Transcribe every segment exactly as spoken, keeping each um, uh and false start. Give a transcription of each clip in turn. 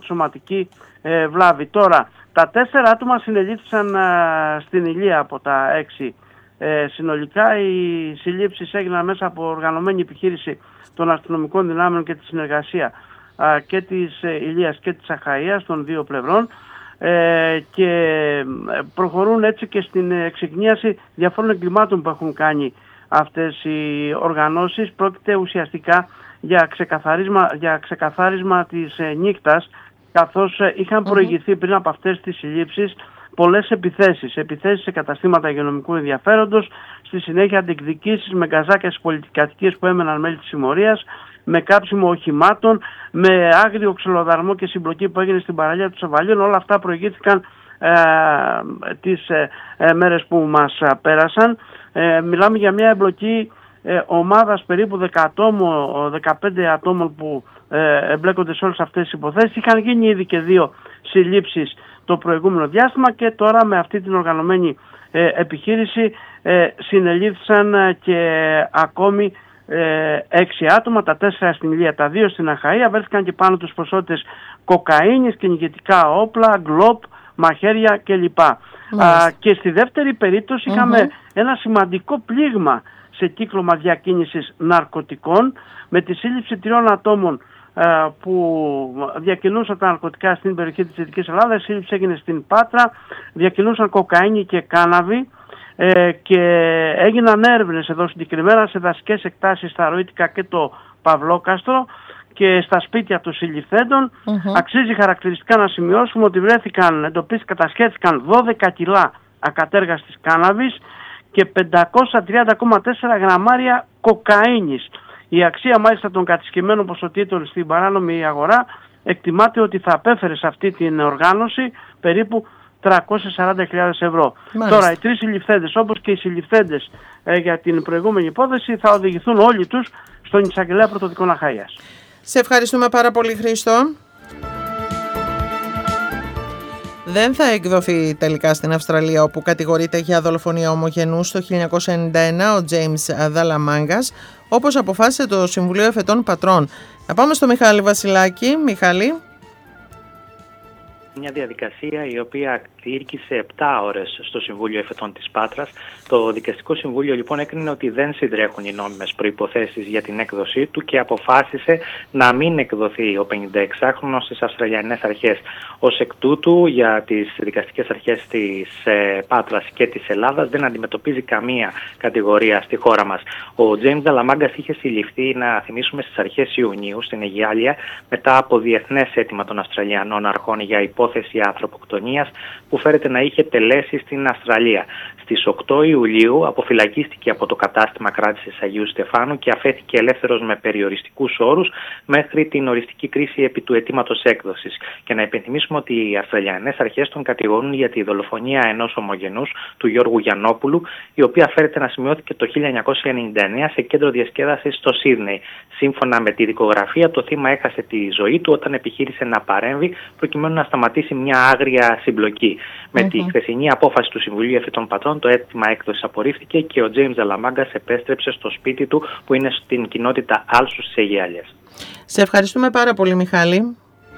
σωματική ε, βλάβη. Τώρα, τα τέσσερα άτομα συνελήφθησαν ε, στην Ηλία από τα έξι. Ε, συνολικά οι συλλήψεις έγιναν μέσα από οργανωμένη επιχείρηση των αστυνομικών δυνάμεων και τη συνεργασία ε, και της ε, Ηλίας και της Αχαΐας των δύο πλευρών. Ε, και προχωρούν έτσι και στην εξεκνίαση διαφόρων εγκλημάτων που έχουν κάνει αυτές οι οργανώσεις. Πρόκειται ουσιαστικά για ξεκαθάρισμα, για ξεκαθάρισμα της ε, νύχτας, καθώς ε, είχαν προηγηθεί πριν από αυτές τις συλλήψεις πολλές επιθέσεις. Επιθέσεις σε καταστήματα υγειονομικού ενδιαφέροντος, στη συνέχεια διεκδικήσεις με γκαζάκια στις πολιτικατοικίες που έμεναν μέλη της συμμορίας, με κάψιμο οχημάτων, με άγριο ξυλοδαρμό και συμπλοκή που έγινε στην παραλία του Σαββαλίων. Όλα αυτά προηγήθηκαν ε, τις ε, ε, μέρες που μας ε, πέρασαν. Ε, μιλάμε για μια εμπλοκή ε, ομάδας περίπου δέκα ατόμων, δεκαπέντε ατόμων που ε, εμπλέκονται σε όλες αυτές τις υποθέσεις. Είχαν γίνει ήδη και δύο συλλήψεις το προηγούμενο διάστημα και τώρα με αυτή την οργανωμένη ε, επιχείρηση ε, συνελήφθησαν και ακόμη Ε, έξι άτομα, τα τέσσερα στην Ηλία, τα δύο στην Αχαΐα. Βρέθηκαν και πάνω τους ποσότητες κοκαίνης, κυνηγετικά όπλα, γκλόπ, μαχαίρια κλπ. Α, και στη δεύτερη περίπτωση mm-hmm. είχαμε ένα σημαντικό πλήγμα σε κύκλωμα διακίνησης ναρκωτικών με τη σύλληψη τριών ατόμων α, που διακινούσαν τα ναρκωτικά στην περιοχή της Δυτικής Ελλάδας. Η σύλληψη έγινε στην Πάτρα, διακινούσαν κοκαίνη και κάναβη. Ε, και έγιναν έρευνες εδώ συγκεκριμένα σε δασικές εκτάσεις στα Ροήτικα και το Παυλόκαστρο και στα σπίτια των συλληφθέντων. Mm-hmm. Αξίζει χαρακτηριστικά να σημειώσουμε ότι βρέθηκαν, εντοπίστηκαν, κατασχέθηκαν δώδεκα κιλά ακατέργαστης κάναβης και πεντακόσια τριάντα κόμμα τέσσερα γραμμάρια κοκαίνης. Η αξία μάλιστα των κατασκευμένων ποσοτήτων στην παράνομη αγορά εκτιμάται ότι θα απέφερε σε αυτή την οργάνωση περίπου τριακόσιες σαράντα χιλιάδες ευρώ. Μάλιστα. Τώρα οι τρεις συλληφθέντες, όπως και οι συλληφθέντες ε, για την προηγούμενη υπόθεση, θα οδηγηθούν όλοι τους στον Εισαγγελέα Πρωτοδικών Αχαΐας. Σε ευχαριστούμε πάρα πολύ, Χρήστο. Δεν θα εκδοθεί τελικά στην Αυστραλία, όπου κατηγορείται για δολοφονία ομογενούς το χίλια εννιακόσια ενενήντα ένα ο James Δαλαμάγκας, όπως αποφάσισε το Συμβουλίο Εφετών Πατρών. Να πάμε στο Μιχάλη Βασιλάκη. Μιχάλη. Μια διαδικασία η οποία διήρκησε επτά ώρες στο Συμβούλιο Εφετών της Πάτρας. Το Δικαστικό Συμβούλιο λοιπόν έκρινε ότι δεν συντρέχουν οι νόμιμες προϋποθέσεις για την έκδοσή του και αποφάσισε να μην εκδοθεί ο πενηνταεξάχρονος στις Αυστραλιανές αρχές. Ως εκ τούτου, για τις δικαστικές αρχές της ε, Πάτρας και της Ελλάδας δεν αντιμετωπίζει καμία κατηγορία στη χώρα μας. Ο Τζέιμς Δαλαμάγκας είχε συλληφθεί, να θυμίσουμε, στις αρχές Ιουνίου στην Αιγιάλια μετά από διεθνές αίτημα των Αυστραλιανών αρχών για υπόθεση ανθρωποκτονίας που φέρεται να είχε τελέσει στην Αυστραλία. Στις οκτώ Ιουλίου αποφυλακίστηκε από το κατάστημα κράτησης Αγίου Στεφάνου και αφέθηκε ελεύθερος με περιοριστικούς όρους μέχρι την οριστική κρίση επί του αιτήματος έκδοσης. Και να υπενθυμίσουμε ότι οι Αυστραλιανές αρχές τον κατηγορούν για τη δολοφονία ενός ομογενούς, του Γιώργου Γιαννόπουλου, η οποία φέρεται να σημειώθηκε το χίλια εννιακόσια ενενήντα εννέα σε κέντρο διασκέδασης στο Σίδνεϊ. Σύμφωνα με τη δικογραφία, το θύμα έχασε τη ζωή του όταν επιχείρησε να παρέμβει προκειμένου να σταματήσει μια άγρια συμπλοκή. Mm-hmm. Με τη χθεσινή απόφαση του Συμβουλίου Εφετών Πατρών, το αίτημα έκδοσης απορρίφθηκε και ο Τζέιμς Δαλαμάγκας επέστρεψε στο σπίτι του που είναι στην κοινότητα Άλσου στις Αιγιάλιες. Σε ευχαριστούμε πάρα πολύ, Μιχάλη.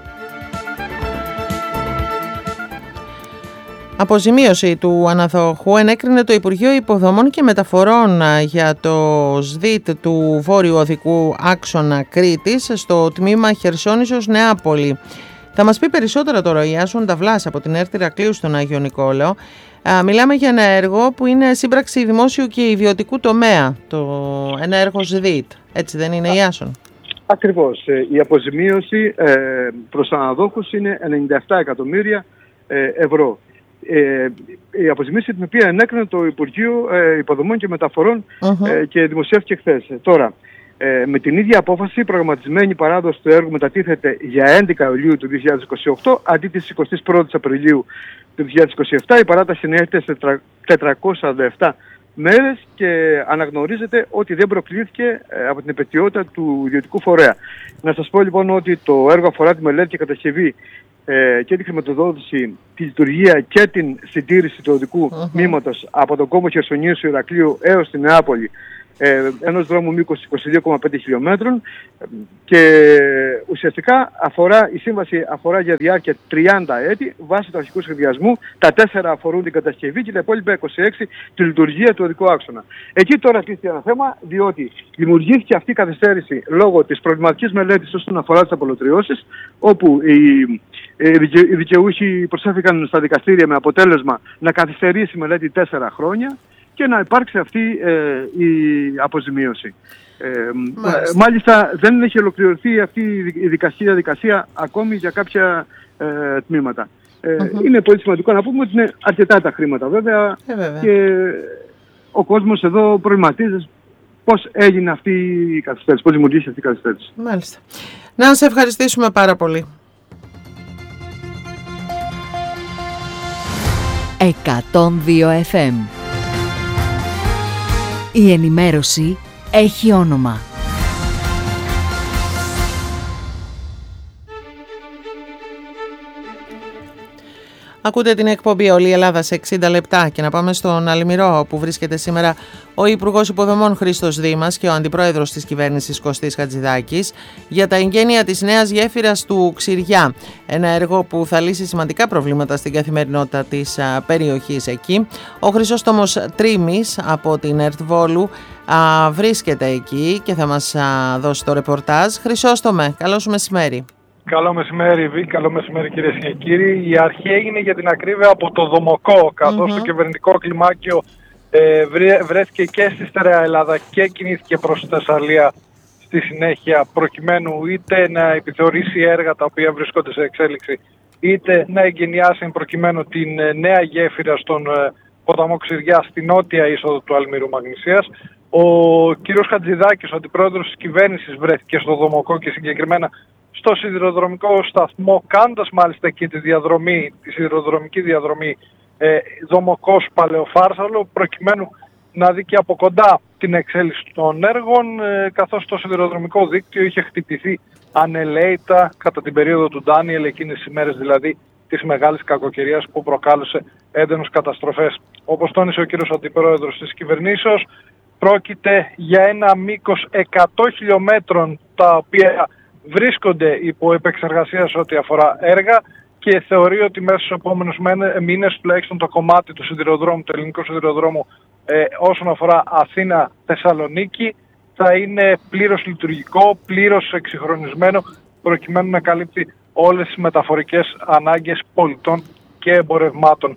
Αποζημίωση του αναδοχού ενέκρινε το Υπουργείο Υποδομών και Μεταφορών για το ΣΔΙΤ του Βόρειου Οδικού Άξονα Κρήτης στο τμήμα Χερσόνησος Νεάπολη. Θα μας πει περισσότερα τώρα ο Ιάσον Νταβλάς από την ΕΡΤ Ηρακλείου στον Άγιο Νικόλαο. Α, μιλάμε για ένα έργο που είναι σύμπραξη δημόσιου και ιδιωτικού τομέα, το, ένα έργο ΣΔΙΤ. Έτσι δεν είναι, Ιάσον? Ακριβώς. Η αποζημίωση ε, προς αναδόχους είναι ενενήντα επτά εκατομμύρια ευρώ. Ε, η αποζημίωση την οποία ενέκρινε το Υπουργείο ε, Υποδομών και Μεταφορών uh-huh. ε, και δημοσιεύτηκε χθες. Τώρα, ε, με την ίδια απόφαση, η προγραμματισμένη παράδοση του έργου μετατίθεται για έντεκα Ιουλίου του δύο χιλιάδες είκοσι οκτώ αντί της εικοστής πρώτης Απριλίου του δύο χιλιάδες είκοσι επτά. Η παράταση έρχεται σε τετρακόσιες σαράντα επτά μέρες και αναγνωρίζεται ότι δεν προκλήθηκε ε, από την επετειότητα του ιδιωτικού φορέα. Να σας πω λοιπόν ότι το έργο αφορά τη μελέτη και κατασκευή ε, και τη χρηματοδότηση, τη λειτουργία και την συντήρηση του οδικού uh-huh. μήματος από τον κόμβο Χερσονήσου Ηρακλείου έως τη Νεάπολη ε, ενός δρόμου μήκους είκοσι δύο κόμμα πέντε χιλιόμετρων και ουσιαστικά αφορά, η σύμβαση αφορά για διάρκεια τριάντα έτη βάσει του αρχικού σχεδιασμού. Τα τέσσερα αφορούν την κατασκευή και τα υπόλοιπα είκοσι έξι τη λειτουργία του οδικού άξονα. Εκεί τώρα κλείστηκε ένα θέμα, διότι δημιουργήθηκε αυτή η καθυστέρηση λόγω της προβληματικής μελέτης όσον αφορά τις απολωτριώσεις, όπου οι, οι δικαιούχοι προσέφηκαν στα δικαστήρια με αποτέλεσμα να καθυστερήσει η μελέτη τέσσερα χρόνια και να υπάρξει αυτή ε, η αποζημίωση. Ε, μάλιστα. μάλιστα δεν έχει ολοκληρωθεί αυτή η δικαστική διαδικασία ακόμη για κάποια ε, τμήματα. Ε, uh-huh. Είναι πολύ σημαντικό να πούμε ότι είναι αρκετά τα χρήματα βέβαια, ε, βέβαια. Και ο κόσμος εδώ προβληματίζει πώς έγινε αυτή η καθυστέρηση, πώς δημιουργήθηκε αυτή η καθυστέρηση. Μάλιστα. Να σε ευχαριστήσουμε πάρα πολύ. εκατόν δύο εφ εμ. Η ενημέρωση έχει όνομα. Ακούτε την εκπομπή Όλη η Ελλάδα σε εξήντα λεπτά και να πάμε στον Αλμυρό, όπου βρίσκεται σήμερα ο Υπουργός Υποδομών Χρήστος Δήμας και ο Αντιπρόεδρος της Κυβέρνησης Κωστής Χατζηδάκης για τα εγγένεια της νέας γέφυρας του Ξηριά. Ένα έργο που θα λύσει σημαντικά προβλήματα στην καθημερινότητα της α, περιοχής εκεί. Ο Χρυσόστομος Τρίμης από την ΕΡΤ Βόλου α, βρίσκεται εκεί και θα μας α, δώσει το ρεπορτάζ. Χρυσόστομε, καλό σου μεσημέρι. Καλό μεσημέρι, Βίκ. Καλό μεσημέρι, κυρίες και κύριοι. Η αρχή έγινε για την ακρίβεια από το Δομοκό, καθώς mm-hmm. το κυβερνητικό κλιμάκιο ε, βρέθηκε και στη Στερεά Ελλάδα και κινήθηκε προς τη Θεσσαλία στη συνέχεια, προκειμένου είτε να επιθεωρήσει έργα τα οποία βρίσκονται σε εξέλιξη, είτε να εγκαινιάσει προκειμένου την νέα γέφυρα στον ε, ποταμό Ξηριά, στη νότια είσοδο του Αλμυρού Μαγνησίας. Ο κύριος Χατζηδάκης, ο αντιπρόεδρος της κυβέρνησης, βρέθηκε στο Δομοκό και συγκεκριμένα στο σιδηροδρομικό σταθμό, κάνοντας μάλιστα και τη διαδρομή, τη σιδηροδρομική διαδρομή ε, Δομοκός Παλαιοφάρσαλο, προκειμένου να δει και από κοντά την εξέλιξη των έργων, ε, καθώς το σιδηροδρομικό δίκτυο είχε χτυπηθεί ανελαίητα κατά την περίοδο του Ντάνιελ, εκείνες τις ημέρες δηλαδή της μεγάλης κακοκαιρίας που προκάλεσε έντονες καταστροφές. Όπως τόνισε ο κύριος Αντιπρόεδρος της κυβερνήσεως, πρόκειται για ένα μήκος εκατό χιλιόμετρων τα οποία βρίσκονται υπό επεξεργασία σε ό,τι αφορά έργα και θεωρεί ότι μέσα στους επόμενους μήνες τουλάχιστον το κομμάτι του σιδηροδρόμου, του ελληνικού σιδηροδρόμου ε, όσον αφορά Αθήνα-Θεσσαλονίκη θα είναι πλήρως λειτουργικό, πλήρως εξυγχρονισμένο, προκειμένου να καλύπτει όλες τις μεταφορικές ανάγκες πολιτών και εμπορευμάτων.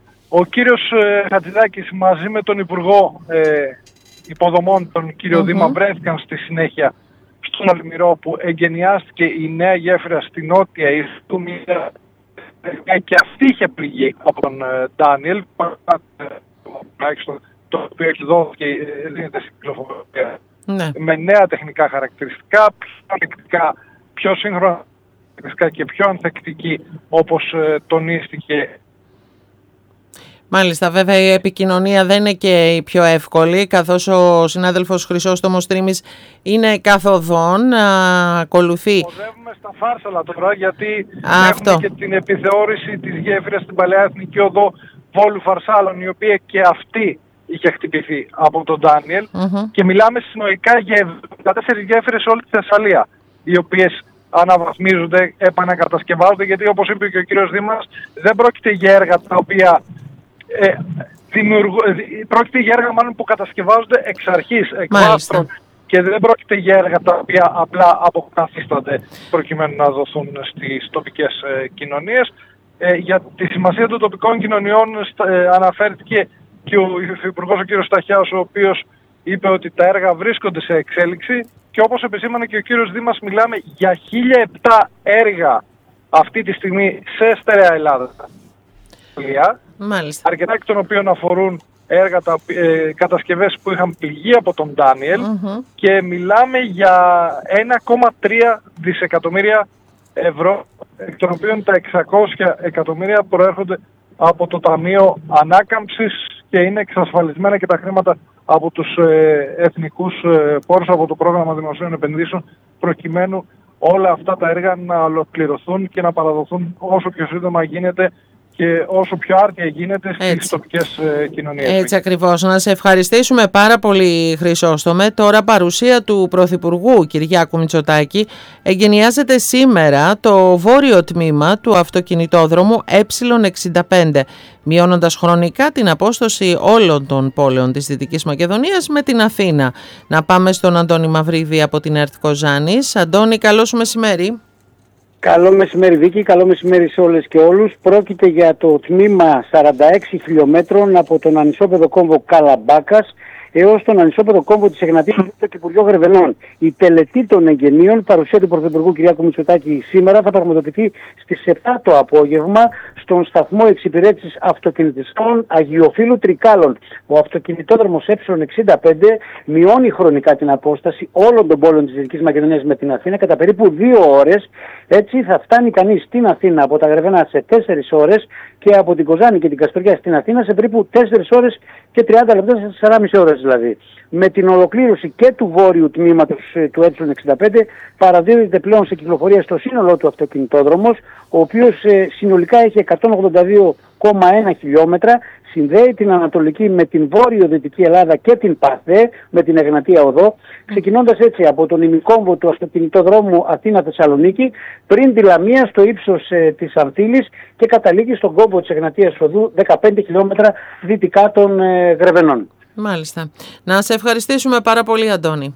Ο κύριος ε, Χατζηδάκης μαζί με τον Υπουργό ε, Υποδομών, τον κύριο mm-hmm. Δήμα, βρέθηκαν στη συνέχεια στον Αλμυρό, που εγκαινιάστηκε η νέα γέφυρα στη νότια του Μίλια και αυτή είχε πληγεί από τον Ντάνιελ, το οποίο εκδόθηκε δίνεται στην κυκλοφορία ναι. με νέα τεχνικά χαρακτηριστικά, πιο ανεκτικά, πιο σύγχρονα και πιο ανθεκτική, όπως τονίστηκε. Μάλιστα, βέβαια η επικοινωνία δεν είναι και η πιο εύκολη, καθώς ο συνάδελφος Χρυσόστομος Τρίμης είναι καθοδόν, α, ακολουθεί. Οδεύουμε στα Φάρσαλα τώρα, γιατί α, έχουμε αυτό. και την επιθεώρηση της γέφυρας στην Παλαιά Εθνική Οδό Βόλου Φαρσάλων, η οποία και αυτή είχε χτυπηθεί από τον Ντάνιελ mm-hmm. και μιλάμε συνολικά για εβδομήντα τέσσερις γέφυρες σε όλη τη Θεσσαλία, οι οποίες αναβαθμίζονται, επανακατασκευάζονται, γιατί όπως είπε και ο κύριος Δήμας, δεν πρόκειται για έργα τα οποία Ε, δημιουργου... πρόκειται για έργα μάλλον που κατασκευάζονται εξ αρχής, εκ βάθρων, και δεν πρόκειται για έργα τα οποία απλά αποκαθίστανται προκειμένου να δοθούν στις τοπικές ε, κοινωνίες. Ε, για τη σημασία των τοπικών κοινωνιών ε, αναφέρθηκε και ο Υπουργός ο κ. Σταχιάος, ο οποίος είπε ότι τα έργα βρίσκονται σε εξέλιξη, και όπως επισήμανε και ο κύριος Δήμας, μιλάμε για χίλια επτά έργα αυτή τη στιγμή σε Στερεά Ελλάδα. Μάλιστα. Αρκετά εκ των οποίων αφορούν έργα, τα, ε, κατασκευές που είχαν πληγεί από τον Ντάνιελ mm-hmm. και μιλάμε για ένα κόμμα τρία δισεκατομμύρια ευρώ, εκ των οποίων τα εξακόσια εκατομμύρια προέρχονται από το Ταμείο Ανάκαμψης και είναι εξασφαλισμένα και τα χρήματα από τους ε, εθνικούς ε, πόρους, από το πρόγραμμα δημοσίων επενδύσεων, προκειμένου όλα αυτά τα έργα να ολοκληρωθούν και να παραδοθούν όσο πιο σύντομα γίνεται και όσο πιο άρτια γίνεται στις Έτσι. τοπικές ε, κοινωνίες. Έτσι ακριβώς. Να σε ευχαριστήσουμε πάρα πολύ, Χρυσόστομε. Τώρα παρουσία του Πρωθυπουργού Κυριάκου Μητσοτάκη εγκαινιάζεται σήμερα το βόρειο τμήμα του αυτοκινητόδρομου Ε εξήντα πέντε, μειώνοντας χρονικά την απόσταση όλων των πόλεων της Δυτικής Μακεδονίας με την Αθήνα. Να πάμε στον Αντώνη Μαυρίδη από την ΕΡΤ Κοζάνης. Αντώνη, καλό σου μεσημέρι. Καλό μεσημέρι Βίκη, καλό μεσημέρι σε όλες και όλους. Πρόκειται για το τμήμα σαράντα έξι χιλιόμετρων από τον ανισόπεδο κόμβο Καλαμπάκας έως τον ανισόπεδο κόμβο της Εγνατίας στο Κυπουργείο Γρεβενών. Η τελετή των εγγενείων, παρουσία του Πρωθυπουργού Κυριάκου Μητσοτάκη σήμερα, θα πραγματοποιηθεί στις επτά το απόγευμα στον σταθμό εξυπηρέτησης αυτοκινητιστών Αγιοφύλου Τρικάλων. Ο αυτοκινητόδρομος Ε εξήντα πέντε μειώνει χρονικά την απόσταση όλων των πόλεων της Δυτικής Μακεδονίας με την Αθήνα κατά περίπου δύο ώρες. Έτσι θα φτάνει κανείς στην Αθήνα από τα Γρεβενά σε τέσσερις ώρες και από την Κοζάνη και την Καστοριά στην Αθήνα σε περίπου τέσσερις ώρες και τριάντα λεπτά, σε τέσσερις και μισή ώρες δηλαδή. Με την ολοκλήρωση και του βόρειου τμήματος του Ε εξήντα πέντε παραδίδεται πλέον σε κυκλοφορία στο σύνολό του αυτοκινητόδρομος, ο οποίος ε, συνολικά έχει εκατόν ογδόντα δύο κόμμα ένα χιλιόμετρα, συνδέει την Ανατολική με την Βόρειο-Δυτική Ελλάδα και την ΠΑΘΕ με την Εγνατία Οδό, ξεκινώντας έτσι από τον ημικόμβο του αυτοκινητοδρόμου Αθήνα-Θεσσαλονίκη, πριν τη Λαμία στο ύψος ε, της Αμφίλης και καταλήγει στον κόμβο της Εγνατίας Οδού δεκαπέντε χιλιόμετρα δυτικά των ε, Γρεβενών. Μάλιστα. Να σε ευχαριστήσουμε πάρα πολύ, Αντώνη.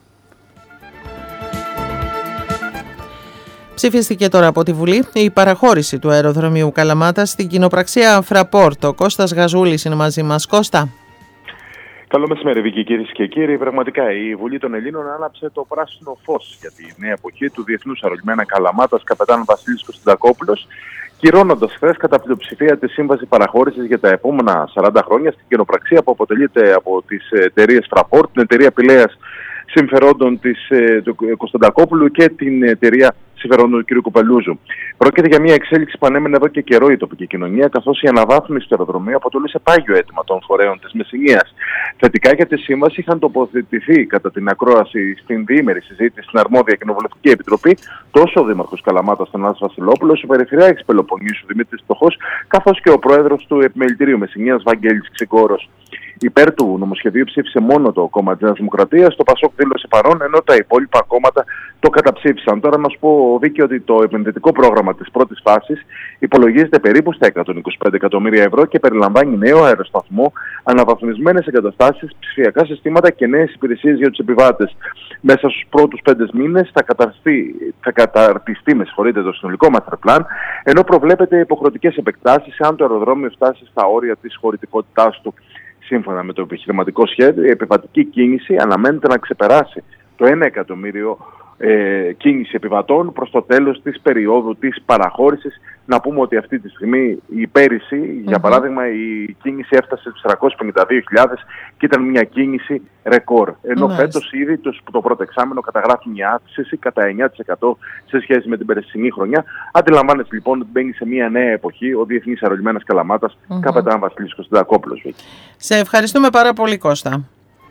Ψηφίστηκε τώρα από τη Βουλή η παραχώρηση του αεροδρομίου Καλαμάτα στην κοινοπραξία Φραπόρτο. Κώστας Γαζούλης είναι μαζί μας. Κώστα. Καλό μεσημέρι, Βίκη, κυρίες και κύριοι. Πραγματικά η Βουλή των Ελλήνων άναψε το πράσινο φως για τη νέα εποχή του Διεθνούς Αερολιμένα Καλαμάτας Καπετάν Βασίλης Κωνσταντακόπουλος, κυρώνοντας χθες κατά πλειοψηφία τη σύμβαση παραχώρησης για τα επόμενα σαράντα χρόνια στην κοινοπραξία που αποτελείται από τις εταιρείες Fraport, την εταιρεία πηλαίας συμφερόντων της, του Κωνσταντακόπουλου και την εταιρεία συμφερόντων του κ. Κουπελούζου. Πρόκειται για μια εξέλιξη που ανέμενε εδώ και καιρό η τοπική κοινωνία, καθώς η αναβάθμιση του αεροδρομίου αποτελούσε πάγιο αίτημα των φορέων της Μεσσηνίας. Θετικά για τη σύμβαση είχαν τοποθετηθεί κατά την ακρόαση στην διήμερη συζήτηση στην αρμόδια κοινοβουλευτική επιτροπή τόσο ο Δήμαρχος Καλαμάτας Θανάσης Βασιλόπουλος, ο Περιφερειάρχης Πελοποννήσου Δημήτρης Φτωχός, καθώς και ο Πρόεδρος του Επιμελητηρίου Μεσσηνίας Βαγγέλης Ξυγκόρος. Υπέρ του νομοσχεδίου ψήφισε μόνο το κόμμα της Νέας Δημοκρατίας, το Πασόκ δήλωσε παρόν, ενώ τα υπόλοιπα κόμματα το καταψήφισαν. Τώρα να σου πω, Βίκη, ότι το επενδυτικό πρόγραμμα της πρώτης φάσης υπολογίζεται περίπου στα εκατόν είκοσι πέντε εκατομμύρια ευρώ και περιλαμβάνει νέο αεροσταθμό, αναβαθμισμένες εγκαταστάσεις, ψηφιακά συστήματα και νέες υπηρεσίες για τους επιβάτες. Μέσα στους πρώτους πέντε μήνες θα καταρτιστεί, θα καταρτιστεί με συγχωρείτε, το συνολικό master plan, ενώ προβλέπεται υποχρεωτικές επεκτάσεις αν το αεροδρόμιο φτάσει στα όρια της χωρητικότητάς του. Σύμφωνα με το επιχειρηματικό σχέδιο, η επιβατική κίνηση αναμένεται να ξεπεράσει το ένα εκατομμύριο ε, κίνηση επιβατών προς το τέλος της περίοδου της παραχώρησης. Να πούμε ότι αυτή τη στιγμή η πέρυσι, mm-hmm. για παράδειγμα, η κίνηση έφτασε στις τριακόσιες πενήντα δύο χιλιάδες και ήταν μια κίνηση ρεκόρ. Ενώ mm-hmm. φέτος ήδη το, το πρώτο εξάμηνο καταγράφει μια αύξηση κατά εννιά τοις εκατό σε σχέση με την περσινή χρονιά. Αντιλαμβάνεσαι λοιπόν ότι μπαίνει σε μια νέα εποχή ο Διεθνής Αερολιμένας Καλαμάτας mm-hmm. Καπετάν Βασίλης Κωνσταντακόπουλος. Σε ευχαριστούμε πάρα πολύ, Κώστα.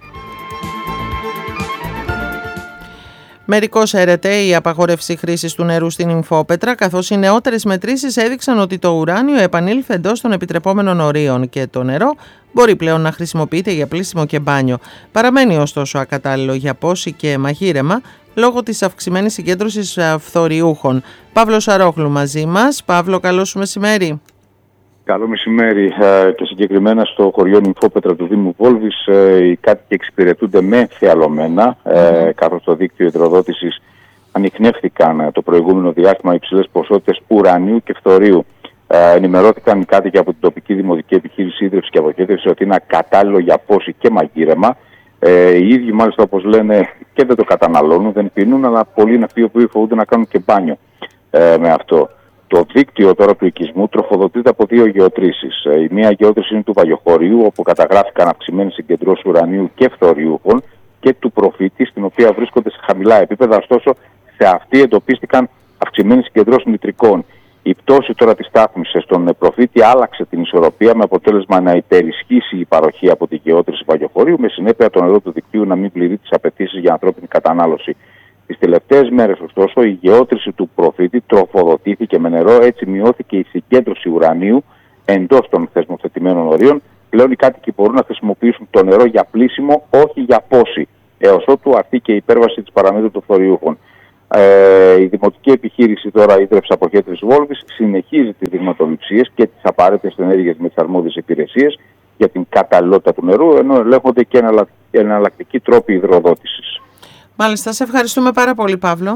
Μερικώς αίρεται η απαγόρευση χρήσης του νερού στην Νυμφόπετρα, καθώς οι νεότερες μετρήσεις έδειξαν ότι το ουράνιο επανήλθε εντός των επιτρεπόμενων ορίων και το νερό μπορεί πλέον να χρησιμοποιείται για πλύσιμο και μπάνιο. Παραμένει ωστόσο ακατάλληλο για πόση και μαγείρεμα λόγω της αυξημένης συγκέντρωσης φθοριούχων. Παύλος Αρόχλου μαζί μας. Παύλο, καλό σου μεσημέρι. Καλό μεσημέρι και συγκεκριμένα στο χωριό Νυμφόπετρα του Δήμου Βόλβης οι κάτοικοι εξυπηρετούνται με θεαλωμένα, mm-hmm. καθώς το δίκτυο υδροδότησης ανιχνεύτηκαν το προηγούμενο διάστημα υψηλές ποσότητες ουρανίου και φθορίου. Ενημερώθηκαν οι κάτοικοι από την τοπική δημοτική επιχείρηση ίδρυυση και αποχέτευση ότι είναι ακατάλληλο για πόση και μαγείρεμα. Ε, οι ίδιοι μάλιστα, όπως λένε, και δεν το καταναλώνουν, δεν πίνουν, αλλά πολλοί είναι αυτοί που φοβούνται να κάνουν και μπάνιο ε, με αυτό. Το δίκτυο τώρα του οικισμού τροφοδοτείται από δύο γεωτρήσεις. Η μία γεώτρηση είναι του Βαγιοχωρίου, όπου καταγράφηκαν αυξημένες συγκεντρώσεις ουρανίου και φθοριούχων, και του Προφήτη, στην οποία βρίσκονται σε χαμηλά επίπεδα, ωστόσο σε αυτή εντοπίστηκαν αυξημένες συγκεντρώσεις νητρικών. Η πτώση τώρα της στάθμης στον Προφήτη άλλαξε την ισορροπία, με αποτέλεσμα να υπερισχύσει η παροχή από τη γεώτρηση Βαγιοχωρίου, με συνέπεια το νερό του δικτύου να μην πληρεί τις απαιτήσεις για ανθρώπινη κατανάλωση. Τις τελευταίες μέρες, ωστόσο, η γεώτρηση του Προφήτη τροφοδοτήθηκε με νερό, έτσι μειώθηκε η συγκέντρωση ουρανίου, εντός των θεσμοθετημένων ορίων. Πλέον οι κάτοικοι μπορούν να χρησιμοποιήσουν το νερό για πλύσιμο, όχι για πόση, έως ότου αρθεί και η υπέρβαση της παραμέτρου των φοριούχων. Ε, η δημοτική επιχείρηση τώρα Ίδρυυση Αποχέτευσης Βόλβης συνεχίζει τις δειγματοληψίες και τις απαραίτητες ενέργειες με τις αρμόδιες υπηρεσίες για την καταλληλότητα του νερού, ενώ ελέγχονται και εναλλακτικοί τρόποι υδροδότησης. Μάλιστα, σε ευχαριστούμε πάρα πολύ, Παύλο.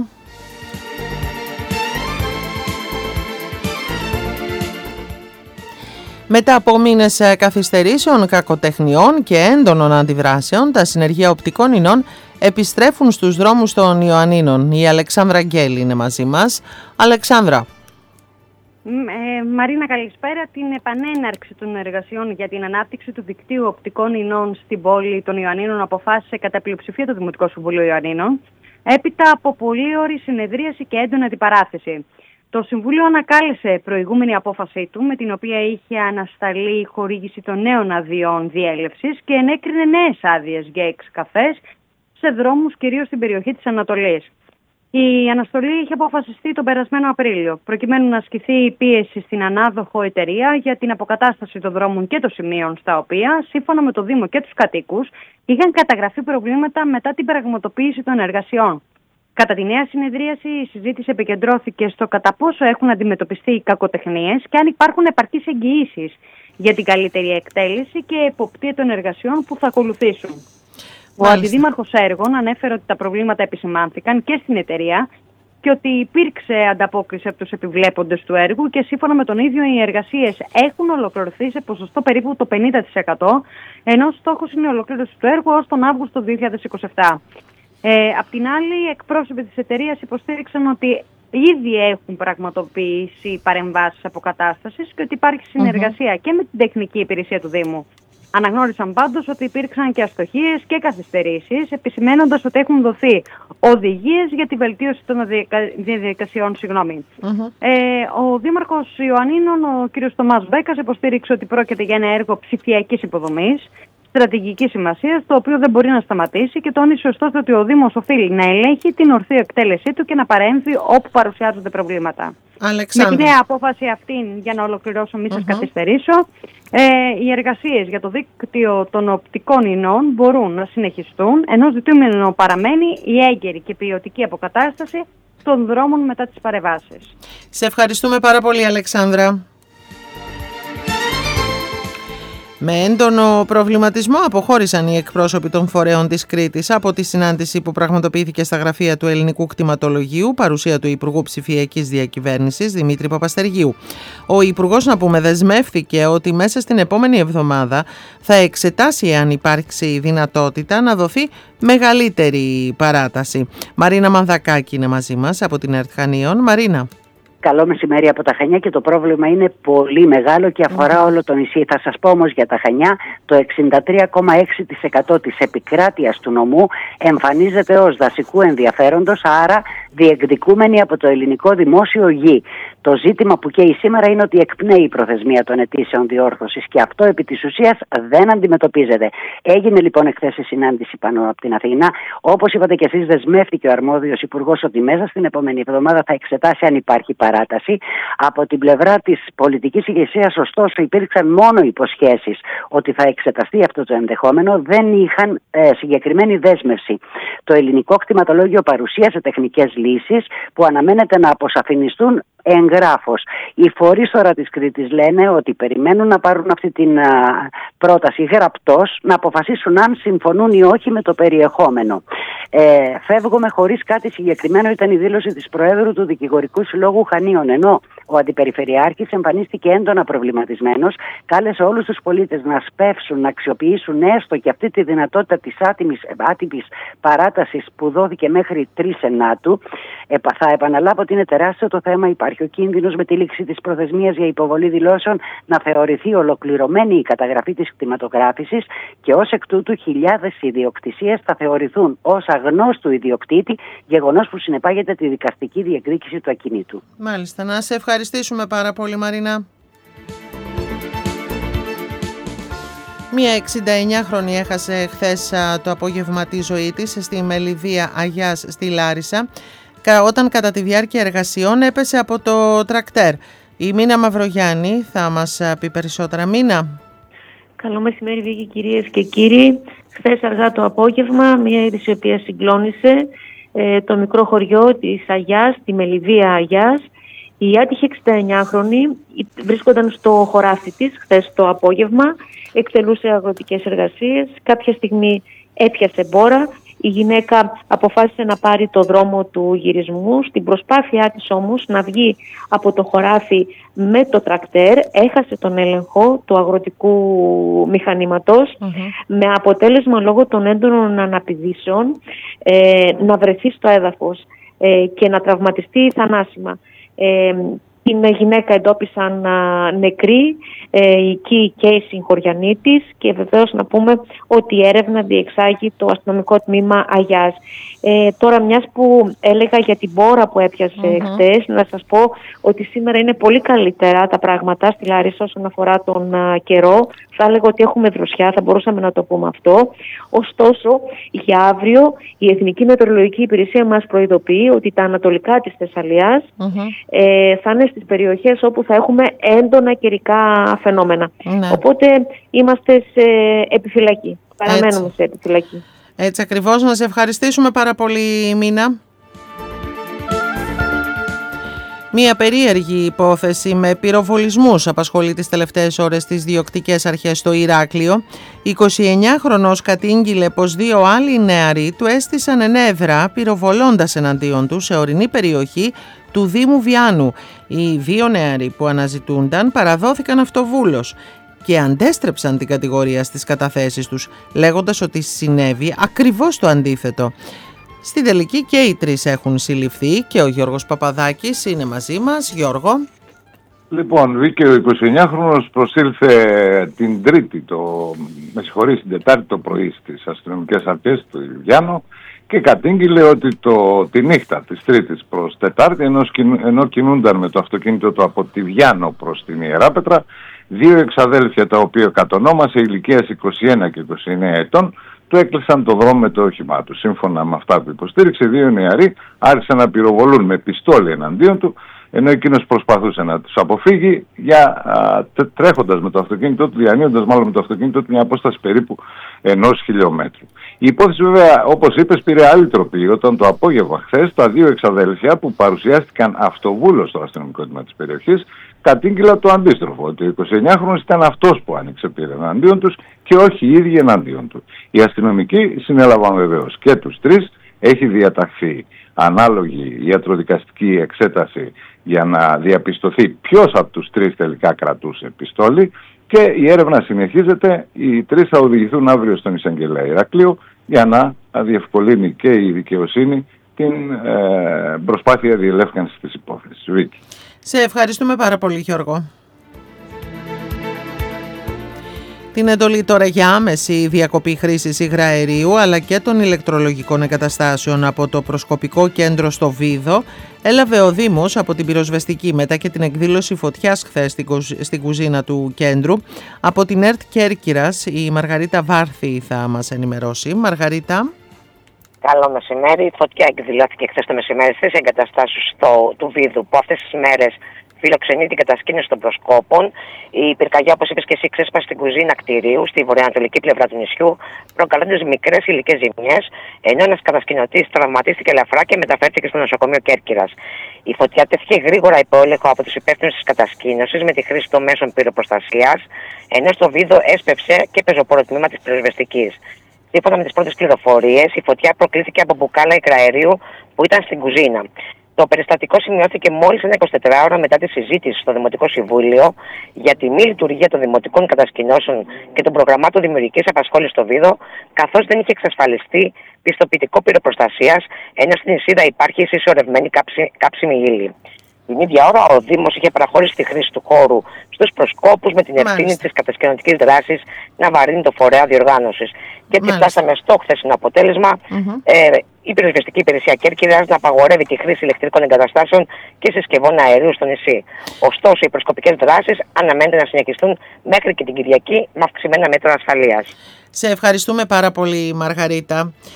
Μετά από μήνες καθυστερήσεων, κακοτεχνιών και έντονων αντιδράσεων, τα συνεργεία οπτικών ινών επιστρέφουν στους δρόμους των Ιωαννίνων. Η Αλεξάνδρα Γκέλη είναι μαζί μας. Αλεξάνδρα. Ε, Μαρίνα, καλησπέρα. Την επανέναρξη των εργασιών για την ανάπτυξη του δικτύου οπτικών ινών στην πόλη των Ιωαννίνων αποφάσισε κατά πλειοψηφία το Δημοτικό Συμβούλιο Ιωαννίνων, έπειτα από πολύωρη συνεδρίαση και έντονη αντιπαράθεση. Το Συμβούλιο ανακάλεσε προηγούμενη απόφασή του, με την οποία είχε ανασταλεί η χορήγηση των νέων αδειών διέλευσης και ενέκρινε νέες άδειες για έξι καφές σε δρόμους κυρίως στην περιοχή της Ανατολής. Η αναστολή είχε αποφασιστεί τον περασμένο Απρίλιο, προκειμένου να ασκηθεί η πίεση στην ανάδοχο εταιρεία για την αποκατάσταση των δρόμων και των σημείων, στα οποία, σύμφωνα με το Δήμο και τους κατοίκους, είχαν καταγραφεί προβλήματα μετά την πραγματοποίηση των εργασιών. Κατά τη νέα συνεδρίαση, η συζήτηση επικεντρώθηκε στο κατά πόσο έχουν αντιμετωπιστεί οι κακοτεχνίες και αν υπάρχουν επαρκείς εγγυήσεις για την καλύτερη εκτέλεση και εποπτεία των εργασιών που θα ακολουθήσουν. Ο Αντιδήμαρχος Έργων ανέφερε ότι τα προβλήματα επισημάνθηκαν και στην εταιρεία και ότι υπήρξε ανταπόκριση από τους επιβλέποντες του έργου και σύμφωνα με τον ίδιο οι εργασίες έχουν ολοκληρωθεί σε ποσοστό περίπου το πενήντα τοις εκατό, ενώ στόχος είναι η ολοκλήρωση του έργου ως τον Αύγουστο δύο χιλιάδες είκοσι επτά. Ε, απ' την άλλη, οι εκπρόσωποι της εταιρείας υποστήριξαν ότι ήδη έχουν πραγματοποιήσει παρεμβάσεις αποκατάστασης και ότι υπάρχει συνεργασία mm-hmm. και με την τεχνική υπηρεσία του Δήμου. Αναγνώρισαν πάντως ότι υπήρξαν και αστοχίες και καθυστερήσεις, επισημένοντας ότι έχουν δοθεί οδηγίες για τη βελτίωση των διαδικασιών. Συγγνώμη. Mm-hmm. Ε, ο Δήμαρχος Ιωαννίνων, ο κ. Τομάς Μπέκας, υποστήριξε ότι πρόκειται για ένα έργο ψηφιακής υποδομής, στρατηγικής σημασίας, το οποίο δεν μπορεί να σταματήσει και τόνισε ωστόσο ότι ο Δήμος οφείλει να ελέγχει την ορθή εκτέλεσή του και να παρέμβει όπου παρουσιάζονται προβλήματα. Αλεξάνδρα. Με τη νέα απόφαση αυτή, για να ολοκληρώσω, μη σας uh-huh. καθυστερήσω, ε, οι εργασίες για το δίκτυο των οπτικών ινών μπορούν να συνεχιστούν, ενώ ζητούμενο παραμένει η έγκαιρη και ποιοτική αποκατάσταση των δρόμων μετά τις παρεμβάσεις. Σε ευχαριστούμε πάρα πολύ, Αλεξάνδρα. Με έντονο προβληματισμό αποχώρησαν οι εκπρόσωποι των φορέων της Κρήτης από τη συνάντηση που πραγματοποιήθηκε στα γραφεία του Ελληνικού Κτηματολογίου, παρουσία του Υπουργού Ψηφιακής Διακυβέρνησης Δημήτρη Παπαστεριού. Ο Υπουργός, να πούμε, δεσμεύθηκε ότι μέσα στην επόμενη εβδομάδα θα εξετάσει αν υπάρξει δυνατότητα να δοθεί μεγαλύτερη παράταση. Μαρίνα Μανδακάκη είναι μαζί μας από την ΕΡΤ Χανίων. Μαρίνα. Καλό μεσημέρι από τα Χανιά και το πρόβλημα είναι πολύ μεγάλο και αφορά mm. όλο το νησί. Θα σας πω όμως για τα Χανιά, το εξήντα τρία κόμμα έξι τοις εκατό της επικράτειας του νομού εμφανίζεται ως δασικού ενδιαφέροντος, άρα διεκδικούμενη από το ελληνικό δημόσιο γη. Το ζήτημα που καίει σήμερα είναι ότι εκπνέει η προθεσμία των αιτήσεων διόρθωσης και αυτό επί της ουσίας δεν αντιμετωπίζεται. Έγινε λοιπόν εχθές η συνάντηση πάνω από την Αθήνα. Όπως είπατε και εσείς, δεσμεύτηκε ο αρμόδιος υπουργός ότι μέσα στην επόμενη εβδομάδα θα εξετάσει αν υπάρχει παράταση. Από την πλευρά της πολιτικής ηγεσίας, ωστόσο, υπήρξαν μόνο υποσχέσεις ότι θα εξεταστεί αυτό το ενδεχόμενο, δεν είχαν ε, συγκεκριμένη δέσμευση. Το Ελληνικό Κτηματολόγιο παρουσίασε τεχνικές λύσεις που αναμένεται να αποσαφινιστούν εγγράφος. Οι φορείς τώρα της Κρήτης λένε ότι περιμένουν να πάρουν αυτή την α, πρόταση γραπτός, να αποφασίσουν αν συμφωνούν ή όχι με το περιεχόμενο. Ε, φεύγουμε χωρίς κάτι συγκεκριμένο, ήταν η δήλωση της Προέδρου του Δικηγορικού Συλλόγου Χανίων, ενώ ο Αντιπεριφερειάρχης εμφανίστηκε έντονα προβληματισμένος, κάλεσε όλους τους πολίτες να σπεύσουν, να αξιοποιήσουν έστω και αυτή τη δυνατότητα της άτιμης, άτυπης παράτασης που δόθηκε μέχρι τρεις ενάτου. Ε, θα επαναλάβω ότι είναι τεράστιο το θέμα. Υπάρχει ο κίνδυνος με τη λήξη της προθεσμίας για υποβολή δηλώσεων να θεωρηθεί ολοκληρωμένη η καταγραφή της κτηματογράφησης και ως εκ τούτου χιλιάδες ιδιοκτησίες θα θεωρηθούν ως αγνώστου ιδιοκτήτη, γεγονός που συνεπάγεται τη δικαστική διεκδίκηση του ακινήτου. Μάλιστα. Να σε ευχαριστήσουμε πάρα πολύ, Μαρίνα. Μία εξηνταεννιάχρονη έχασε χθες το απόγευμα τη ζωή της στη Μελιδία Αγιάς στη Λάρισα, όταν κατά τη διάρκεια εργασιών έπεσε από το τρακτέρ. Η Μίνα Μαυρογιάννη θα μας πει περισσότερα. Μίνα. Καλό μεσημέρι, Βίκη, κυρίες και κύριοι. Χθες αργά το απόγευμα, μια είδηση η οποία συγκλώνησε ε, το μικρό χωριό της Αγιάς, τη Μελιδία Αγιάς. Η άτυχη εξηνταεννιάχρονη βρίσκονταν στο χωράφι της χθες το απόγευμα, εκτελούσε αγροτικές εργασίες. Κάποια στιγμή έπιασε μπόρα. Η γυναίκα αποφάσισε να πάρει το δρόμο του γυρισμού. Στην προσπάθειά της όμως να βγει από το χωράφι με το τρακτέρ, έχασε τον έλεγχο του αγροτικού μηχανήματος, mm-hmm. με αποτέλεσμα λόγω των έντονων αναπηδήσεων ε, να βρεθεί στο έδαφος ε, και να τραυματιστεί θανάσιμα. Ε, την γυναίκα εντόπισαν α, νεκρή, ε, εκεί και η συγχωριανή της, και βεβαίως να πούμε ότι η έρευνα διεξάγει το αστυνομικό τμήμα Αγιάς. Ε, τώρα, μιας που έλεγα για την μπόρα που έπιασε mm-hmm. χτες, να σας πω ότι σήμερα είναι πολύ καλύτερα τα πράγματα στη Λάρισα όσον αφορά τον α, καιρό. Θα έλεγα ότι έχουμε δροσιά, θα μπορούσαμε να το πούμε αυτό. Ωστόσο, για αύριο η Εθνική Μετεωρολογική Υπηρεσία μας προειδοποιεί ότι τα ανατολικά της Θεσσαλίας mm-hmm. ε, θα είναι στις περιοχές όπου θα έχουμε έντονα καιρικά φαινόμενα. Mm-hmm. Οπότε είμαστε σε επιφυλακή. Παραμένουμε Έτσι. σε επιφυλακή. Έτσι ακριβώς. Να σε ευχαριστήσουμε πάρα πολύ, Μίνα. Μια περίεργη υπόθεση με πυροβολισμούς απασχολεί τις τελευταίες ώρες τις διοκτικές αρχές στο Ηράκλειο. εικοσιεννιάχρονος κατήγγειλε πως δύο άλλοι νεαροί του έστησαν ενέδρα πυροβολώντας εναντίον του σε ορεινή περιοχή του Δήμου Βιάνου. Οι δύο νεαροί που αναζητούνταν παραδόθηκαν αυτοβούλος και αντέστρεψαν την κατηγορία στις καταθέσεις τους, λέγοντας ότι συνέβη ακριβώς το αντίθετο. Στην τελική και οι τρεις έχουν συλληφθεί και ο Γιώργος Παπαδάκης είναι μαζί μας. Γιώργο. Λοιπόν, βγήκε ο εικοσιεννιάχρονος, προσήλθε την Τρίτη, το, με συγχωρείς, την Τετάρτη το πρωί στις αστυνομικές αρχές του Βιάνου και κατήγγειλε ότι το, τη νύχτα της Τρίτης προς Τετάρτη, ενώ, ενώ κινούνταν με το αυτοκίνητο του από τη Βιάνο προς την Ιεράπετρα, δύο εξαδέλφια τα οποία κατονόμασε ηλικίας είκοσι ένα και είκοσι εννέα ετών, του έκλεισαν το δρόμο με το όχημά του. Σύμφωνα με αυτά που υποστήριξε, δύο νεαροί άρχισαν να πυροβολούν με πιστόλι εναντίον του, ενώ εκείνος προσπαθούσε να τους αποφύγει, για, α, τρέχοντας με το αυτοκίνητό του, διανύοντας μάλλον με το αυτοκίνητό του μια απόσταση περίπου ενός χιλιόμετρου. Η υπόθεση, βέβαια, όπως είπες, πήρε άλλη τροπή όταν το απόγευμα χθες τα δύο εξαδέλφια που παρουσιάστηκαν αυτοβούλος στο αστυνομικό τμήμα της περιοχής κατήγγειλαν το αντίστροφο, ότι ο εικοσιεννιάχρονος ήταν αυτός που άνοιξε πύρα εναντίον τους και όχι οι ίδιοι εναντίον του. Οι αστυνομικοί συνέλαβαν βεβαίως και τους τρεις, έχει διαταχθεί ανάλογη ιατροδικαστική εξέταση για να διαπιστωθεί ποιος από τους τρεις τελικά κρατούσε πιστόλι και η έρευνα συνεχίζεται. Οι τρεις θα οδηγηθούν αύριο στον εισαγγελέα Ηρακλείου για να διευκολύνει και η δικαιοσύνη την ε, προσπάθεια διελεύκανσης της υπόθεσης. Βίκη. Σε ευχαριστούμε πάρα πολύ, Γιώργο. Την εντολή τώρα για άμεση διακοπή χρήσης υγραερίου αλλά και των ηλεκτρολογικών εγκαταστάσεων από το προσκοπικό κέντρο στο Βίδο έλαβε ο Δήμος από την πυροσβεστική μετά και την εκδήλωση φωτιάς χθες στην κουζίνα του κέντρου. Από την ΕΡΤ Κέρκυρας η Μαργαρίτα Βάρθη θα μας ενημερώσει. Μαργαρίτα. Καλό μεσημέρι. Η φωτιά εκδηλώθηκε χθες το μεσημέρι στις εγκαταστάσεις του Βίδου που αυτές τις μέρες φιλοξενεί την κατασκήνωση των προσκόπων. Η πυρκαγιά, όπως είπες και εσύ, ξέσπασε στην κουζίνα κτηρίου, στη βορειοανατολική πλευρά του νησιού, προκαλώντας μικρές υλικές ζημιές, ενώ ένας κατασκηνωτής τραυματίστηκε ελαφρά και μεταφέρθηκε στο νοσοκομείο Κέρκυρας. Η φωτιά τέθηκε γρήγορα υπό έλεγχο από τους υπεύθυνους της κατασκήνωσης με τη χρήση των μέσων πυροπροστασίας, ενώ στο Βίδο έσπευσε και πεζοπόρο τμήμα της πυροσβεστικής. Σύμφωνα με τις πρώτες πληροφορίες, η φωτιά προκλήθηκε από μπουκάλα υγραερίου που ήταν στην κουζίνα. Το περιστατικό σημειώθηκε μόλις ένα εικοσιτετράωρο μετά τη συζήτηση στο Δημοτικό Συμβούλιο για τη μη λειτουργία των δημοτικών κατασκηνώσεων και των προγραμμάτων δημιουργικής απασχόλησης στο Βίδο, καθώς δεν είχε εξασφαλιστεί πιστοποιητικό πυροπροστασίας, ενώ στην Ισίδα υπάρχει συσσωρευμένη κάψιμη ύλη. Την ίδια ώρα, ο Δήμος είχε παραχωρήσει τη χρήση του χώρου στους προσκόπους με την ευθύνη της κατασκηνωτικής δράσης να βαρύνει το φορέα διοργάνωσης. Και έτσι φτάσαμε στο χθεσινό αποτέλεσμα. Mm-hmm. Ε, η πυροσβεστική υπηρεσία Κέρκυρας να απαγορεύει τη χρήση ηλεκτρικών εγκαταστάσεων και συσκευών αερίου στο νησί. Ωστόσο, οι προσκοπικές δράσεις αναμένεται να συνεχιστούν μέχρι και την Κυριακή με αυξημένα μέτρα ασφαλείας. Σε ευχαριστούμε πάρα πολύ, Μαργαρίτα.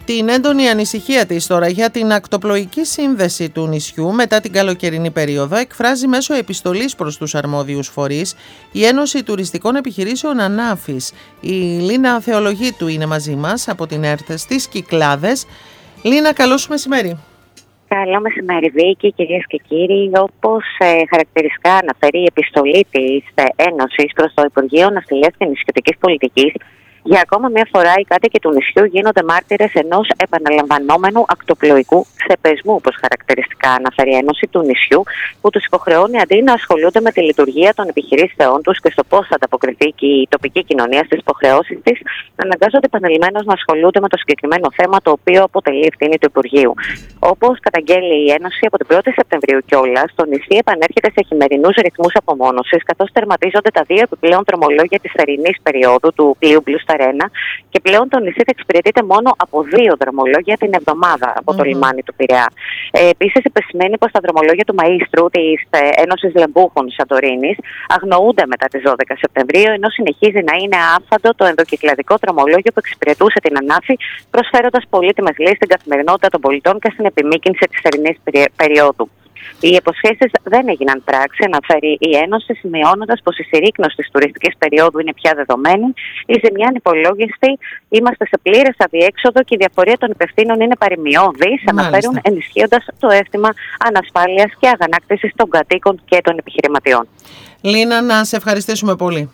την έντονη ανησυχία της τώρα για την ακτοπλοϊκή σύνδεση του νησιού μετά την καλοκαιρινή περίοδο εκφράζει μέσω επιστολής προς τους αρμόδιους φορείς η Ένωση Τουριστικών Επιχειρήσεων Ανάφης. Η Λίνα Θεολογίτου είναι μαζί μας από την ΕΡΤ στις Κυκλάδες. Λίνα, καλό σου μεσημέρι. Καλό μεσημέρι, Βίκη, κυρίες και κύριοι. Όπως ε, χαρακτηριστικά αναφέρει η επιστολή της ε, Ένωσης προς το Υπουργείο Ναυτιλίας και Νησιωτικής Πολιτικής, για ακόμα μια φορά οι κάτοικοι του νησιού γίνονται μάρτυρες ενός επαναλαμβανόμενου ακτοπλοϊκού ξεπεσμού, όπως χαρακτηριστικά αναφέρει η Ένωση του νησιού, που τους υποχρεώνει αντί να ασχολούνται με τη λειτουργία των επιχειρήσεών τους και στο πώς θα ανταποκριθεί και η τοπική κοινωνία στις υποχρεώσεις της, αναγκάζονται επανειλημμένως να ασχολούνται με το συγκεκριμένο θέμα, το οποίο αποτελεί ευθύνη του Υπουργείου. Όπως καταγγέλει η Ένωση, από την πρώτη Σεπτεμβρίου κιόλας, το νησί επανέρχεται σε χειμερινούς ρυθμούς απομόνωσης, καθώς τερματίζονται τα δύο επιπλέον δρομολόγια της θερινής περίοδου του πλοίου Blue Star ένα, και πλέον το νησί θα εξυπηρετείται μόνο από δύο δρομολόγια την εβδομάδα από το mm-hmm. λιμάνι του Πειραιά. Ε, Επίσης, επισημαίνει πως τα δρομολόγια του Μαΐστρου της ε, Ένωσης Λεμπούχων Σαντορίνης αγνοούνται μετά τις δώδεκα Σεπτεμβρίου, ενώ συνεχίζει να είναι άφαντο το ενδοκυκλαδικό δρομολόγιο που εξυπηρετούσε την Ανάφη, προσφέροντας πολύτιμες λύσεις στην καθημερινότητα των πολιτών και στην επιμήκυνση της θερινής περίοδου. Οι υποσχέσεις δεν έγιναν πράξη, αναφέρει η Ένωση, σημειώνοντας πως η συρρίκνωση της τουριστικής περίοδου είναι πια δεδομένη, η ζημιά είναι υπολόγιστη, είμαστε σε πλήρες αδιέξοδο και η διαφορία των υπευθύνων είναι παρημιώδης, αναφέρουν, ενισχύοντας το αίσθημα ανασφάλειας και αγανάκτησης των κατοίκων και των επιχειρηματιών. Λίνα, να σε ευχαριστήσουμε πολύ.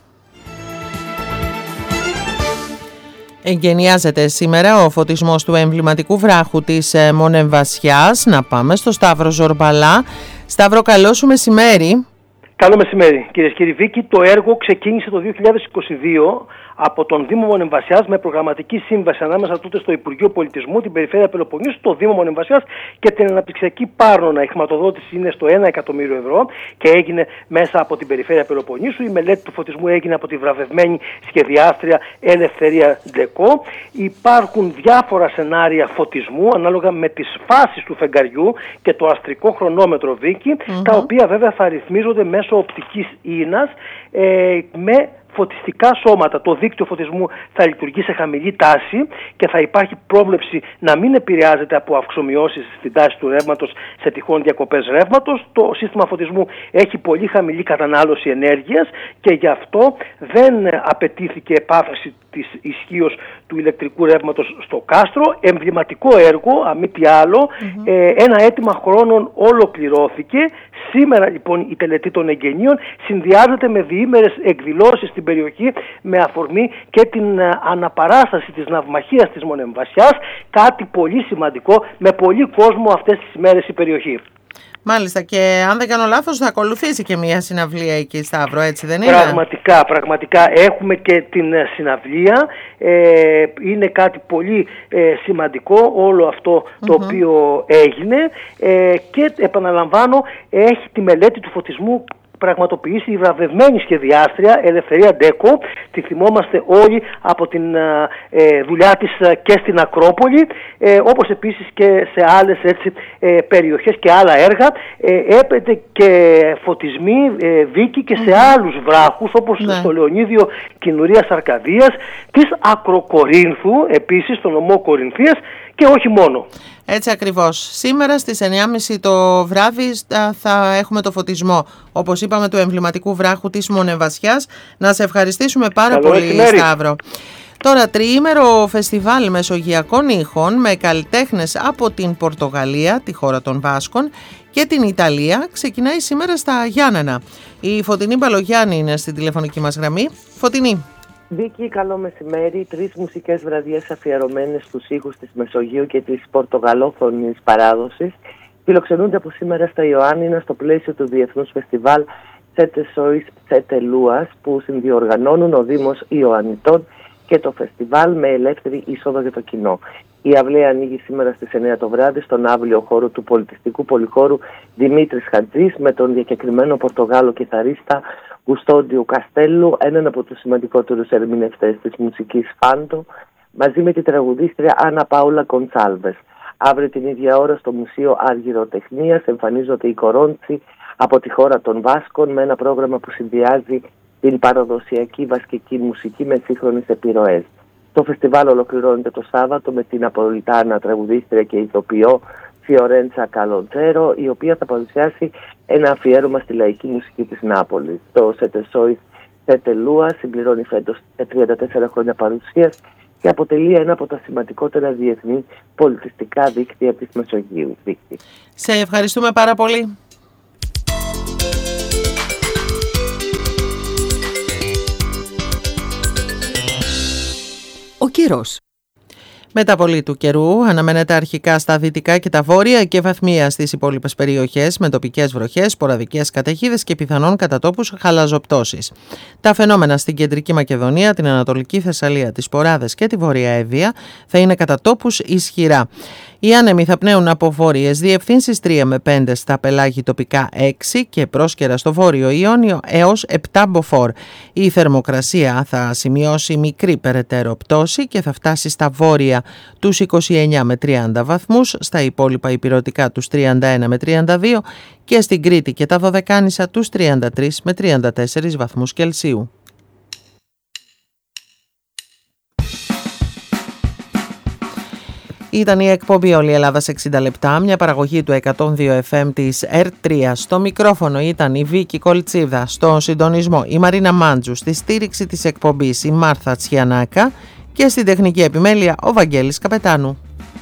Εγκαινιάζεται σήμερα ο φωτισμός του εμβληματικού βράχου της Μονεμβασιάς. Να πάμε στο Σταύρο Ζορμπαλά. Σταύρο, καλό σου μεσημέρι. Καλό μεσημέρι, κυρίες και κύριοι. Βίκη, το έργο ξεκίνησε το δύο χιλιάδες είκοσι δύο από τον Δήμο Μονεμβασιάς με προγραμματική σύμβαση ανάμεσα τότε στο Υπουργείο Πολιτισμού, την Περιφέρεια Πελοποννήσου, το Δήμο Μονεμβασιάς και την Αναπτυξιακή Πάρνονα. Η χρηματοδότηση είναι στο ένα εκατομμύριο ευρώ και έγινε μέσα από την Περιφέρεια Πελοποννήσου. Η μελέτη του φωτισμού έγινε από τη βραβευμένη σχεδιάστρια Ελευθερία Ντεκό. Υπάρχουν διάφορα σενάρια φωτισμού ανάλογα με τις φάσεις του φεγγαριού και το αστρικό χρονόμετρο, Βίκη, mm-hmm. τα οποία βέβαια θα ρυθμίζονται μέσω οπτικής ίνας ε, με φωτιστικά σώματα. Το δίκτυο φωτισμού θα λειτουργεί σε χαμηλή τάση και θα υπάρχει πρόβλεψη να μην επηρεάζεται από αυξομοιώσεις στην τάση του ρεύματος σε τυχόν διακοπές ρεύματος. Το σύστημα φωτισμού έχει πολύ χαμηλή κατανάλωση ενέργειας και γι' αυτό δεν απαιτήθηκε επάφρηση της ισχύως του ηλεκτρικού ρεύματος στο κάστρο. Εμβληματικό έργο, αμή τι άλλο, mm-hmm. ε, ένα αίτημα χρόνων ολοκληρώθηκε. Σήμερα λοιπόν η τελετή των εγγενείων συνδυάζεται με διήμερες εκδηλώσεις στην περιοχή με αφορμή και την uh, αναπαράσταση της ναυμαχίας της Μονεμβασιάς, κάτι πολύ σημαντικό, με πολύ κόσμο αυτές τις ημέρες η περιοχή. Μάλιστα, και αν δεν κάνω λάθος θα ακολουθήσει και μια συναυλία εκεί, Σταύρο, έτσι δεν είναι? Πραγματικά, πραγματικά έχουμε και την συναυλία, ε, είναι κάτι πολύ ε, σημαντικό όλο αυτό το mm-hmm. οποίο έγινε ε, και επαναλαμβάνω έχει τη μελέτη του φωτισμού πραγματοποιήσει η βραβευμένη σχεδιάστρια Ελευθερία Ντεκό. Τη θυμόμαστε όλοι από την ε, δουλειά της και στην Ακρόπολη, ε, όπως επίσης και σε άλλες έτσι, ε, περιοχές και άλλα έργα. Ε, έπεται και φωτισμοί, ε, Βίκη, και σε mm-hmm. άλλους βράχους, όπως ναι. στο Λεωνίδιο Κινουρίας Αρκαδίας, της Ακροκορίνθου, επίσης στο νομό Κορινθίας, και όχι μόνο. Έτσι ακριβώς. Σήμερα στις εννιά και μισή το βράδυ θα έχουμε το φωτισμό, όπως είπαμε, του εμβληματικού βράχου της Μονεμβασιάς. Να σε ευχαριστήσουμε πάρα Καλό πολύ, μεσημέρι. Σταύρο. Τώρα, τριήμερο φεστιβάλ μεσογειακών ήχων με καλλιτέχνες από την Πορτογαλία, τη χώρα των Βάσκων, και την Ιταλία ξεκινάει σήμερα στα Γιάννενα. Η Φωτεινή Μπαλογιάννη είναι στην τηλεφωνική μας γραμμή. Φωτεινή. Βίκη, καλό μεσημέρι. Τρεις μουσικές βραδιές αφιερωμένες στους ήχους της Μεσογείου και της πορτογαλόφωνης παράδοσης φιλοξενούνται από σήμερα στα Ιωάννινα στο πλαίσιο του Διεθνούς Φεστιβάλ Τσέτε Σόις Τσέτε Λούας, που συνδιοργανώνουν ο Δήμος Ιωαννιτών και το φεστιβάλ με ελεύθερη είσοδο για το κοινό. Η αυλαία ανοίγει σήμερα στις εννιά το βράδυ στον αύλιο χώρο του πολιτιστικού πολυχώρου Δημήτρης Χατζής με τον διακεκριμένο Πορτογάλο κιθαρίστα Γουστόντιο Καστέλου, έναν από τους σημαντικότερους ερμηνευτές της μουσικής φάντο, μαζί με τη τραγουδίστρια Άννα Πάουλα Κονσάλβες. Αύριο την ίδια ώρα στο Μουσείο Αργυροτεχνίας εμφανίζονται οι κορόντσι από τη χώρα των Βάσκων με ένα πρόγραμμα που συνδυάζει την παραδοσιακή βασκική μουσική με σύγχρονες επιρροές. Το φεστιβάλ ολοκληρώνεται το Σάββατο με την Απολιτάνα τραγουδίστρια και ηθοποιό Φιωρέντσα Καλοντζέρο, η οποία θα παρουσιάσει ένα αφιέρωμα στη λαϊκή μουσική της Νάπολης. Το Σετεσόις Σετελούα συμπληρώνει φέτος τριάντα τέσσερα χρόνια παρουσίας και αποτελεί ένα από τα σημαντικότερα διεθνή πολιτιστικά δίκτυα της Μεσογείου. Σε ευχαριστούμε πάρα πολύ. Ο καιρός. Μεταβολή του καιρού αναμένεται αρχικά στα δυτικά και τα βόρεια και βαθμία στις υπόλοιπες περιοχές με τοπικές βροχές, σποραδικές καταιγίδες και πιθανόν κατά τόπους χαλαζοπτώσεις. Τα φαινόμενα στην κεντρική Μακεδονία, την Ανατολική Θεσσαλία, τις Ποράδες και τη Βόρεια Εύβοια θα είναι κατά τόπους ισχυρά. Οι άνεμοι θα πνέουν από βόρειες διευθύνσεις τρία με πέντε στα πελάγη, τοπικά έξι και πρόσκαιρα στο βόρειο Ιόνιο έως επτά μποφόρ. Η θερμοκρασία θα σημειώσει μικρή περαιτέρω πτώση και θα φτάσει στα βόρεια τους είκοσι εννέα με τριάντα βαθμούς, στα υπόλοιπα ηπειρωτικά τους τριάντα ένα με τριάντα δύο και στην Κρήτη και τα Δωδεκάνησα τους τριάντα τρία με τριάντα τέσσερα βαθμούς Κελσίου. Ήταν η εκπομπή «Όλη η Ελλάδα σε εξήντα λεπτά», μια παραγωγή του εκατόν δύο εφ εμ της ερ τρία. Στο μικρόφωνο ήταν η Βίκη Κολτσίδα, στο συντονισμό η Μαρίνα Μάντζου, στη στήριξη της εκπομπής η Μάρθα Τσιανάκα και στην τεχνική επιμέλεια ο Βαγγέλης Καπετάνου.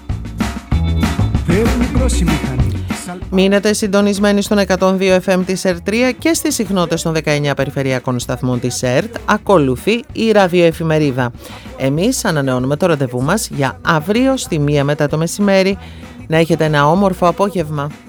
Μείνετε συντονισμένοι στον εκατόν δύο εφ εμ της ερ τρία και στις συχνότητες των δεκαεννέα περιφερειακών σταθμών της ΕΡΤ. Ακολουθεί η ραδιοεφημερίδα. Εμείς ανανεώνουμε το ραντεβού μας για αύριο στη μία μετά το μεσημέρι. Να έχετε ένα όμορφο απόγευμα.